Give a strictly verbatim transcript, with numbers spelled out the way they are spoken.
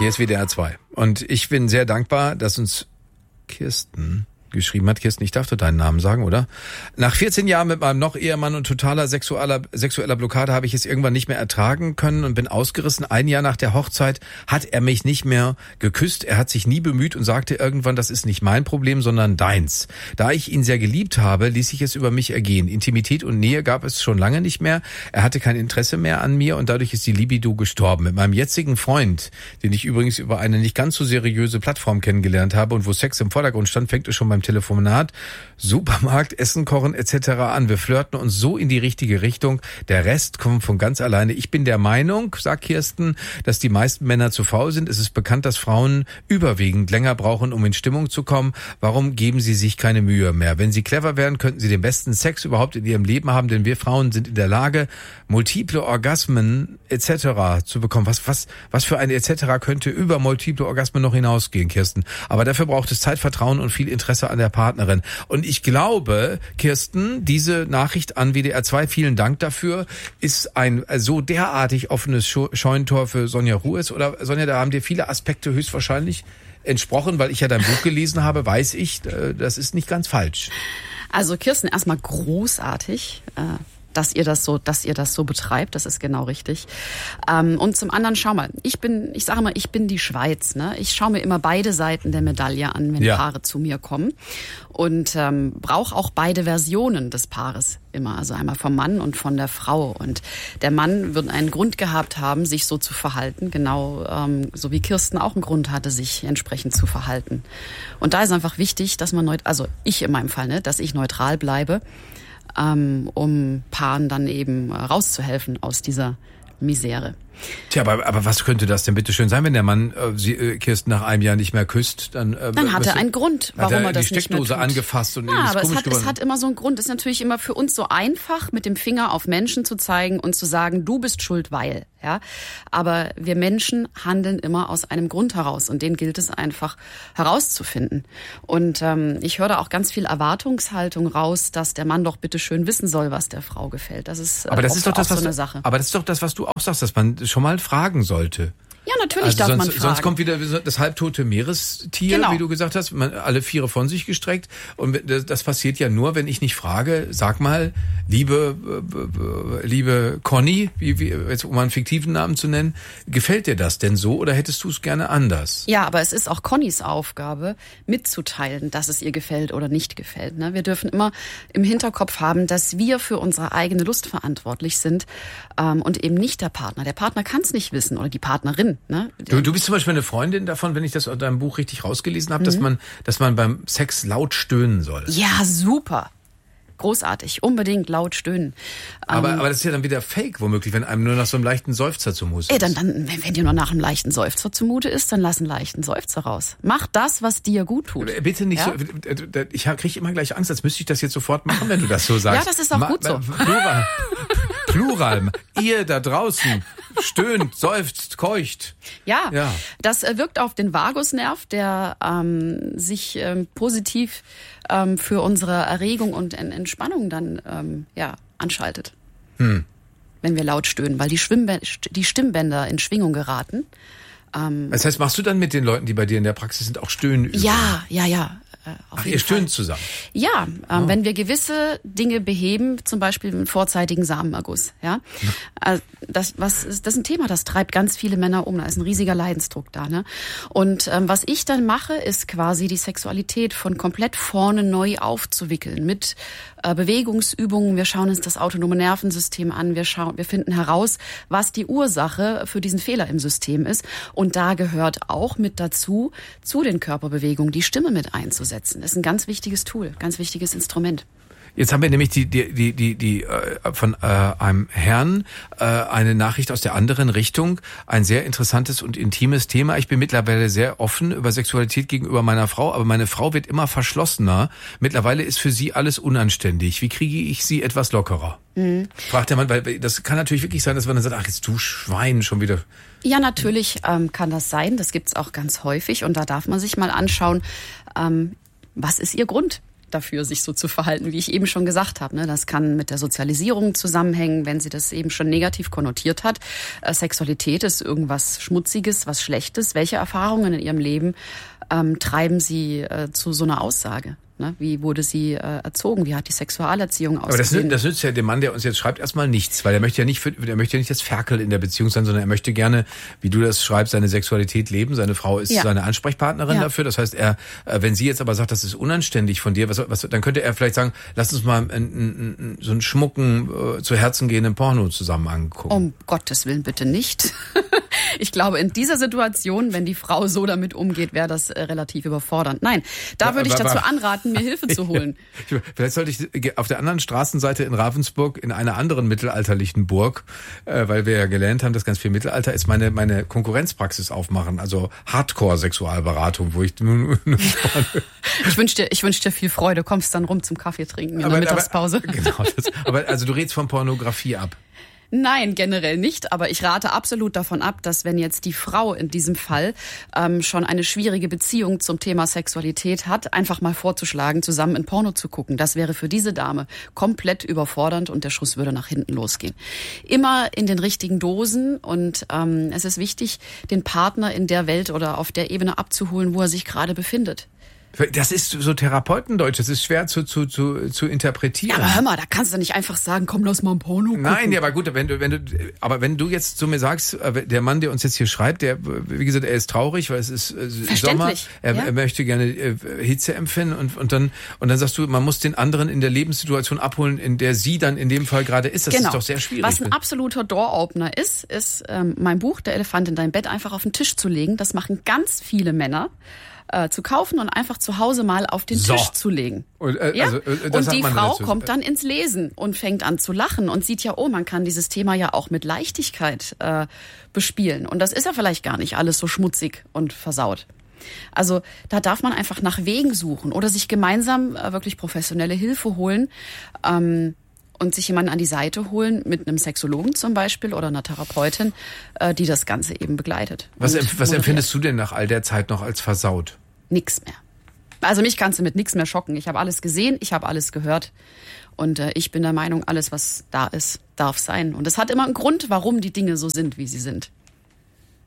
Hier ist W D R zwei. Und ich bin sehr dankbar, dass uns Kirsten geschrieben hat. Kirsten, ich darf doch deinen Namen sagen, oder? Nach vierzehn Jahren mit meinem noch Ehemann und totaler sexueller, sexueller Blockade habe ich es irgendwann nicht mehr ertragen können und bin ausgerissen. Ein Jahr nach der Hochzeit hat er mich nicht mehr geküsst. Er hat sich nie bemüht und sagte irgendwann, das ist nicht mein Problem, sondern deins. Da ich ihn sehr geliebt habe, ließ ich es über mich ergehen. Intimität und Nähe gab es schon lange nicht mehr. Er hatte kein Interesse mehr an mir und dadurch ist die Libido gestorben. Mit meinem jetzigen Freund, den ich übrigens über eine nicht ganz so seriöse Plattform kennengelernt habe und wo Sex im Vordergrund stand, fängt es schon beim Telefonat, Supermarkt, Essen kochen et cetera an. Wir flirten uns so in die richtige Richtung. Der Rest kommt von ganz alleine. Ich bin der Meinung, sagt Kirsten, dass die meisten Männer zu faul sind. Es ist bekannt, dass Frauen überwiegend länger brauchen, um in Stimmung zu kommen. Warum geben sie sich keine Mühe mehr? Wenn sie clever wären, könnten sie den besten Sex überhaupt in ihrem Leben haben, denn wir Frauen sind in der Lage, multiple Orgasmen et cetera zu bekommen. Was, was, was für ein et cetera könnte über multiple Orgasmen noch hinausgehen, Kirsten? Aber dafür braucht es Zeit, Vertrauen und viel Interesse an der Partnerin. Und ich glaube, Kirsten, diese Nachricht an W D R zwei, vielen Dank dafür, ist ein so derartig offenes Scheunentor für Sonja Ruiz. Oder Sonja, da haben dir viele Aspekte höchstwahrscheinlich entsprochen, weil ich ja dein Buch gelesen habe, weiß ich, das ist nicht ganz falsch. Also Kirsten, erstmal großartig, dass ihr das so, dass ihr das so betreibt, das ist genau richtig. Ähm, und zum anderen, schau mal, ich bin, ich sage mal, ich bin die Schweiz, ne? Ich schaue mir immer beide Seiten der Medaille an, wenn ja. Paare zu mir kommen und ähm, brauche auch beide Versionen des Paares immer, also einmal vom Mann und von der Frau. Und der Mann wird einen Grund gehabt haben, sich so zu verhalten, genau ähm, so wie Kirsten auch einen Grund hatte, sich entsprechend zu verhalten. Und da ist einfach wichtig, dass man, neut- also ich in meinem Fall, ne, dass ich neutral bleibe, Ähm, um Paaren dann eben rauszuhelfen aus dieser Misere. Tja, aber, aber was könnte das denn bitte schön sein, wenn der Mann äh, sie, äh, Kirsten nach einem Jahr nicht mehr küsst? Dann, äh, dann hat er einen Grund, warum er, er das nicht mehr tut. Die Steckdose angefasst und ja, ist aber komisch es hat, geworden. es hat immer so einen Grund. Es ist natürlich immer für uns so einfach, mit dem Finger auf Menschen zu zeigen und zu sagen, du bist schuld, weil. Ja, aber wir Menschen handeln immer aus einem Grund heraus und den gilt es einfach herauszufinden. Und ähm, ich höre da auch ganz viel Erwartungshaltung raus, dass der Mann doch bitte schön wissen soll, was der Frau gefällt. Das ist äh, aber das ist doch das, so was, eine Sache. Aber das ist doch das, was du auch sagst, dass man schon mal fragen sollte. Ja, natürlich also darf sonst, man fragen. Sonst kommt wieder das halbtote Meerestier, genau. wie du gesagt hast, man, alle Viere von sich gestreckt. Und das, das passiert ja nur, wenn ich nicht frage, sag mal, liebe äh, liebe Conny, wie, wie, jetzt, um einen fiktiven Namen zu nennen, gefällt dir das denn so oder hättest du es gerne anders? Ja, aber es ist auch Connys Aufgabe, mitzuteilen, dass es ihr gefällt oder nicht gefällt. Ne? Wir dürfen immer im Hinterkopf haben, dass wir für unsere eigene Lust verantwortlich sind ähm, und eben nicht der Partner. Der Partner kann es nicht wissen oder die Partnerin. Ne? Du, du bist zum Beispiel eine Freundin davon, wenn ich das aus deinem Buch richtig rausgelesen habe, mhm. dass man, dass man beim Sex laut stöhnen soll. Ja, super. Großartig. Unbedingt laut stöhnen. Aber, ähm, aber das ist ja dann wieder Fake, womöglich, wenn einem nur nach so einem leichten Seufzer zumute ist. Ey, dann, dann, wenn, wenn dir nur nach einem leichten Seufzer zumute ist, dann lass einen leichten Seufzer raus. Mach das, was dir gut tut. Bitte nicht ja? so, ich kriege immer gleich Angst, als müsste ich das jetzt sofort machen, wenn du das so sagst. Ja, das ist auch Ma- gut so. Plural. Plural. Ihr da draußen stöhnt, seufzt, keucht. Ja, ja. Das wirkt auf den Vagusnerv, der ähm, sich ähm, positiv ähm, für unsere Erregung und Entspannung dann ähm, ja, anschaltet. Hm. Wenn wir laut stöhnen, weil die, Schwimmbä- die Stimmbänder in Schwingung geraten. Ähm, das heißt, machst du dann mit den Leuten, die bei dir in der Praxis sind, auch Stöhnen? Ja, ja, ja. Ach, ihr stöhnt zusammen? Ja, ähm, oh. wenn wir gewisse Dinge beheben, zum Beispiel einen vorzeitigen Samenerguss. Ja, ja. Das, was ist, das ist ein Thema, das treibt ganz viele Männer um. Da ist ein riesiger Leidensdruck da. Ne? Und ähm, was ich dann mache, ist quasi die Sexualität von komplett vorne neu aufzuwickeln mit äh, Bewegungsübungen. Wir schauen uns das autonome Nervensystem an. Wir schauen, wir finden heraus, was die Ursache für diesen Fehler im System ist. Und da gehört auch mit dazu, zu den Körperbewegungen die Stimme mit einzusetzen. Das ist ein ganz wichtiges Tool, ganz wichtiges Instrument. Jetzt haben wir nämlich die die die die die äh, von äh, einem Herrn äh, eine Nachricht aus der anderen Richtung, ein sehr interessantes und intimes Thema. Ich bin mittlerweile sehr offen über Sexualität gegenüber meiner Frau, aber meine Frau wird immer verschlossener. Mittlerweile ist für sie alles unanständig. Wie kriege ich sie etwas lockerer? Mhm. Fragt der Mann, weil das kann natürlich wirklich sein, dass man dann sagt, ach jetzt du Schwein schon wieder. Ja, natürlich ähm, kann das sein. Das gibt's auch ganz häufig und da darf man sich mal anschauen, ähm, was ist ihr Grund, dafür, sich so zu verhalten, wie ich eben schon gesagt habe. Ne? Das kann mit der Sozialisierung zusammenhängen, wenn sie das eben schon negativ konnotiert hat. Äh, Sexualität ist irgendwas Schmutziges, was Schlechtes. Welche Erfahrungen in ihrem Leben ähm, treiben sie äh, zu so einer Aussage? Ne? Wie wurde sie äh, erzogen? Wie hat die Sexualerziehung ausgesehen? Aber das, nützt, das nützt ja dem Mann, der uns jetzt schreibt, erstmal nichts, weil er möchte ja nicht, für, der möchte ja nicht das Ferkel in der Beziehung sein, sondern er möchte gerne, wie du das schreibst, seine Sexualität leben. Seine Frau ist ja. seine Ansprechpartnerin ja. dafür. Das heißt, er, wenn sie jetzt aber sagt, das ist unanständig von dir, was, was, dann könnte er vielleicht sagen, lass uns mal einen, einen, so einen schmucken, äh, zu Herzen gehenden Porno zusammen angucken. Um Gottes Willen bitte nicht. Ich glaube, in dieser Situation, wenn die Frau so damit umgeht, wäre das äh, relativ überfordernd. Nein, da würde ich dazu anraten, mir Hilfe zu holen. Vielleicht sollte ich auf der anderen Straßenseite in Ravensburg in einer anderen mittelalterlichen Burg, äh, weil wir ja gelernt haben, dass ganz viel Mittelalter ist, meine meine Konkurrenzpraxis aufmachen, also Hardcore-Sexualberatung, wo ich Ich wünsche dir, ich wünsche dir viel Freude. Kommst dann rum zum Kaffee trinken in aber, der Mittagspause. Aber, genau, das, aber also du redest von Pornografie ab. Nein, generell nicht. Aber ich rate absolut davon ab, dass wenn jetzt die Frau in diesem Fall ähm, schon eine schwierige Beziehung zum Thema Sexualität hat, einfach mal vorzuschlagen, zusammen in Porno zu gucken. Das wäre für diese Dame komplett überfordernd und der Schuss würde nach hinten losgehen. Immer in den richtigen Dosen und ähm, es ist wichtig, den Partner in der Welt oder auf der Ebene abzuholen, wo er sich gerade befindet. Das ist so Therapeutendeutsch, das ist schwer zu, zu, zu, zu interpretieren. Ja, aber hör mal, da kannst du nicht einfach sagen, komm, lass mal ein Porno gucken. Nein, ja, aber gut, wenn du, wenn du, aber wenn du jetzt zu mir sagst, der Mann, der uns jetzt hier schreibt, der, wie gesagt, er ist traurig, weil es ist Sommer, er, ja. er möchte gerne Hitze empfinden und, und dann, und dann sagst du, man muss den anderen in der Lebenssituation abholen, in der sie dann in dem Fall gerade ist. Das genau. ist doch sehr schwierig. Was ein absoluter Door-Opener ist, ist ähm, mein Buch, Der Elefant in dein Bett, einfach auf den Tisch zu legen. Das machen ganz viele Männer. Äh, zu kaufen und einfach zu Hause mal auf den so. Tisch zu legen. Und, äh, ja? also, äh, und die Frau kommt dann ins Lesen und fängt an zu lachen und sieht ja, oh, man kann dieses Thema ja auch mit Leichtigkeit äh, bespielen. Und das ist ja vielleicht gar nicht alles so schmutzig und versaut. Also da darf man einfach nach Wegen suchen oder sich gemeinsam äh, wirklich professionelle Hilfe holen. Ähm, und sich jemanden an die Seite holen, mit einem Sexologen zum Beispiel oder einer Therapeutin, äh, die das Ganze eben begleitet. Was, empf- was empfindest du denn nach all der Zeit noch als versaut? Nix mehr. Also mich kannst du mit nichts mehr schocken. Ich habe alles gesehen, ich habe alles gehört. Und äh, ich bin der Meinung, alles, was da ist, darf sein. Und es hat immer einen Grund, warum die Dinge so sind, wie sie sind.